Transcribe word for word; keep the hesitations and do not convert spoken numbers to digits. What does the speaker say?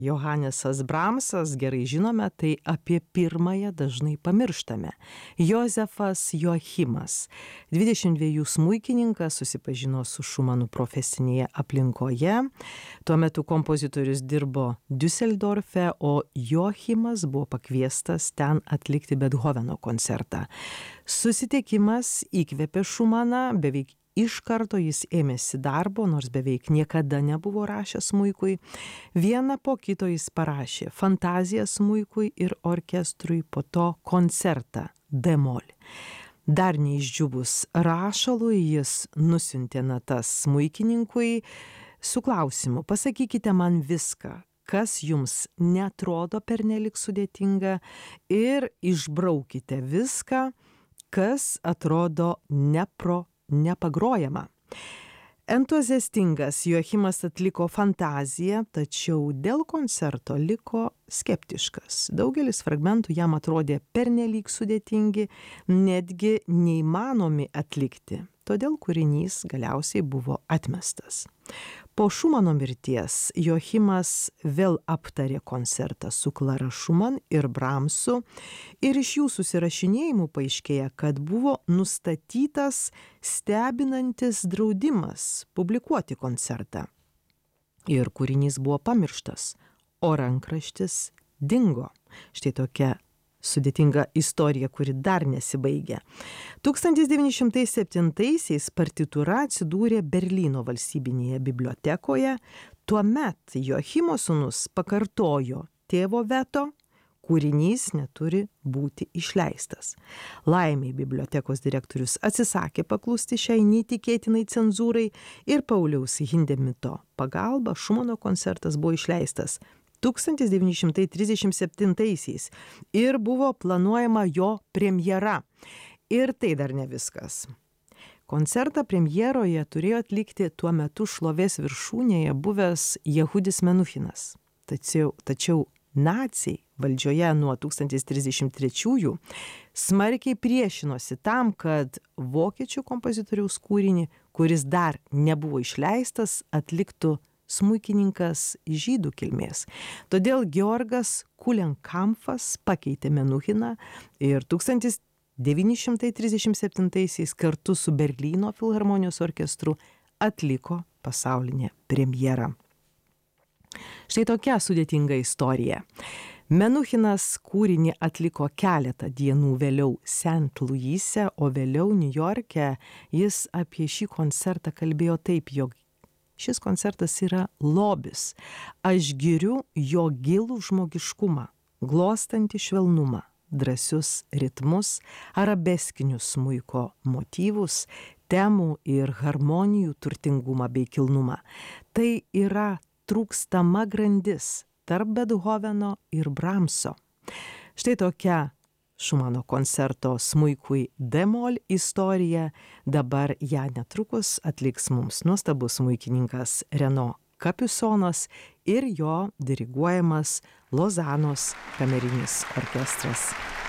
Johanesas Bramsas, gerai žinome, tai apie pirmąją dažnai pamirštame. Jozefas Joachimas, dvidešimt dviejų smuikininkas, susipažino su Šumanu profesinėje aplinkoje. Tuo metu kompozitorius dirbo Düsseldorfe, o Joachimas buvo pakviestas ten atlikti Bethoveno koncertą. Susitikimas įkvėpė Šumaną, beveik iš karto jis ėmėsi darbo, nors beveik niekada nebuvo rašęs smuikui. Vieną po kito jis parašė fantaziją smuikui ir orkestrui, po to koncertą D-mol. Dar neišdžiūvus rašalui jis nusiuntė natas smuikininkui su klausimu: pasakykite man viską, kas jums netrodo pernelik sudėtinga, ir išbraukite viską, kas atrodo nepro nepagrojama. Entuziastingas Joachimas atliko fantaziją, tačiau dėl koncerto liko skeptiškas. Daugelis fragmentų jam atrodė pernelyg sudėtingi, netgi neįmanomi atlikti. Todėl kūrinys galiausiai buvo atmestas. Po Šumano mirties Joachimas vėl aptarė koncertą su Klara Šuman ir Bramsu, ir iš jų susirašinėjimų paaiškėja, kad buvo nustatytas stebinantis draudimas publikuoti koncertą. Ir kūrinys buvo pamirštas, o rankraštis dingo. Štai tokia sudėtinga istorija, kuri dar nesibaigia. tūkstantis devyni šimtai septintaisiais partitūra atsidūrė Berlyno valstybinėje bibliotekoje. Tuomet Joachimo sūnus pakartojo tėvo veto, kūrinys neturi būti išleistas. Laimiai bibliotekos direktorius atsisakė paklusti šiai neįtikėtinai cenzūrai ir Pauliaus Hindemito pagalba Šumano koncertas buvo išleistas tūkstantis devyni šimtai trisdešimt septintaisiais ir buvo planuojama jo premjera. Ir tai dar ne viskas. Koncertą premjeroje turėjo atlikti tuo metu šlovės viršūnėje buvęs Jehudis Menuchinas. Tačiau, tačiau naciai valdžioje nuo tūkstantis trisdešimt trečiųjų smarkiai priešinosi tam, kad vokiečių kompozitoriaus kūrinį, kuris dar nebuvo išleistas, atliktų smuikininkas žydų kilmės. Todėl Georgas Kulenkampfas pakeitė Menuchiną ir tūkstantis devyni šimtai trisdešimt septintaisiais kartu su Berlyno filharmonijos orkestru atliko pasaulinę premjerą. Štai tokia sudėtinga istorija. Menuchinas kūrinį atliko keletą dienų vėliau Saint Louise, o vėliau Niujorke jis apie šį koncertą kalbėjo taip, jog šis koncertas yra lobis. Aš giriu jo gilų žmogiškumą, glostantį švelnumą, drąsius ritmus, arabeskinius smuiko motyvus, temų ir harmonijų turtingumą bei kilnumą. Tai yra trūkstama grandis tarp Bethoveno ir Bramso. Štai tokia Šumano koncerto smuikui D-mol istorija. Dabar ją netrukus atliks mums nuostabus smuikininkas Reno Kapisonas ir jo diriguojamas Lozanos kamerinis orkestras.